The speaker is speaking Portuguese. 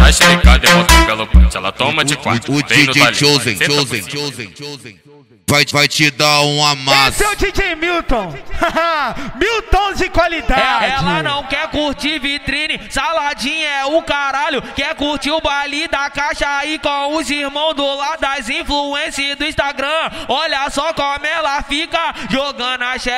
dá esticada e bota pelo punch. Ela toma de quatro. O DJ Chosen vai te dar um amasso. Esse é o DJ Milton. Milton de qualidade. Ela não quer curtir vitrine, saladinha é o caralho. Quer curtir o baile da caixa aí com os irmãos do lado das influências do Instagram. Olha só como ela fica jogando a